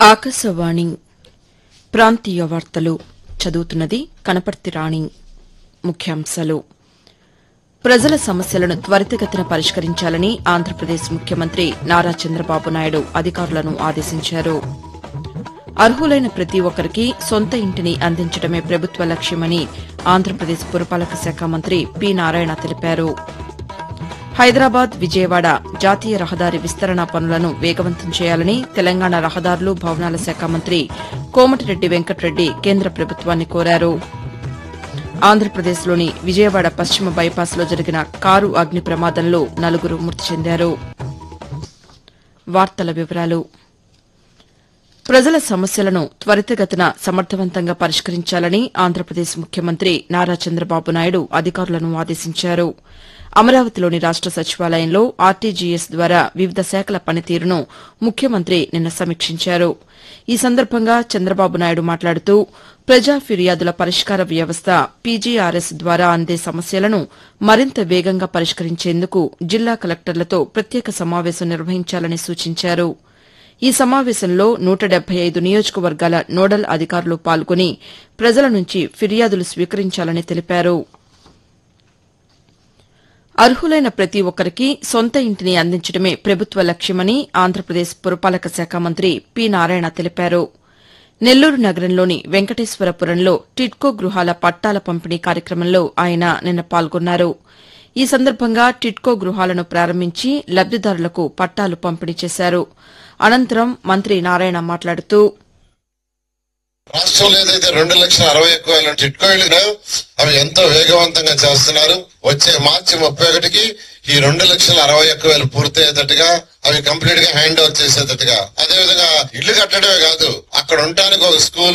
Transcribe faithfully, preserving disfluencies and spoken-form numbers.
ఆకాశవాణి ప్రాంతీయ వార్తలు చదువుతున్నది కనపర్తి రాణి. ముఖ్యాంశాలు: ప్రజల సమస్యలను త్వరితగతిన పరిష్కరించాలని ఆంధ్రప్రదేశ్ ముఖ్యమంత్రి నారా చంద్రబాబు నాయుడు అధికారులను ఆదేశించారు. అర్హులైన ప్రతి ఒక్కరికి సొంత ఇంటిని అందించడమే ప్రభుత్వ లక్ష్యమని ఆంధ్రప్రదేశ్ పురపాలక శాఖ మంత్రి పి నారాయణ తెలిపారు. హైదరాబాద్ విజయవాడ జాతీయ రహదారి విస్తరణ పనులను వేగవంతం చేయాలని తెలంగాణ రహదారులు భవనాల శాఖ మంత్రి కోమటిరెడ్డి వెంకటరెడ్డి కేంద్ర ప్రభుత్వాన్ని కోరారు. ఆంధ్రప్రదేశ్లోని విజయవాడ పశ్చిమ బైపాస్లో జరిగిన కారు అగ్ని ప్రమాదంలో నలుగురు మృతి చెందారు. వార్తల వివరాలు: ప్రజల సమస్యలను త్వరితగతిన సమర్థవంతంగా పరిష్కరించాలని ఆంధ్రప్రదేశ్ ముఖ్యమంత్రి నారా చంద్రబాబు నాయుడు అధికారులను ఆదేశించారు. అమరావతిలోని రాష్ట సచివాలయంలో ఆర్టీజీఎస్ ద్వారా వివిధ శాఖల పనితీరును ముఖ్యమంత్రి నిన్న సమీక్షించారు. ఈ సందర్భంగా చంద్రబాబు నాయుడు మాట్లాడుతూ ప్రజా ఫిర్యాదుల పరిష్కార వ్యవస్థ పీజీఆర్ఎస్ ద్వారా అందే సమస్యలను మరింత వేగంగా పరిష్కరించేందుకు జిల్లా కలెక్టర్లతో ప్రత్యేక సమావేశం నిర్వహించాలని సూచించారు. ఈ సమావేశంలో నూట డెబ్బై ఐదు నియోజకవర్గాల నోడల్ అధికారులు పాల్గొని ప్రజల నుంచి ఫిర్యాదులు స్వీకరించాలని తెలిపారు. అర్హులైన ప్రతి ఒక్కరికి సొంత ఇంటిని అందించడమే ప్రభుత్వ లక్ష్యమని ఆంధ్రప్రదేశ్ పురపాలక శాఖ మంత్రి పి నారాయణ తెలిపారు. నెల్లూరు నగరంలోని వెంకటేశ్వరపురంలో టిడ్కో గృహాల పట్టాల పంపిణీ కార్యక్రమంలో ఆయన నిన్న పాల్గొన్నారు. ఈ సందర్భంగా టిడ్కో గృహాలను ప్రారంభించి లబ్దిదారులకు పట్టాలు పంపిణీ చేశారు. అనంతరం మంత్రి నారాయణ మాట్లాడుతూ రాష్ట్రంలో ఏదైతే రెండు లక్షల అరవై ఒక్క వేల టిడ్కో ఇళ్లు అవి ఎంతో వేగవంతంగా చేస్తున్నారు. వచ్చే మార్చి ముప్పై ఒకటికి ఈ రెండు లక్షల అరవై ఒక్క వేలు పూర్తయ్యేటట్టుగా అవి కంప్లీట్ గా హ్యాండ్ ఓవర్ చేసేటట్టుగా, అదే విధంగా ఇళ్లు కట్టడమే కాదు, అక్కడ ఉండటానికి ఒక స్కూల్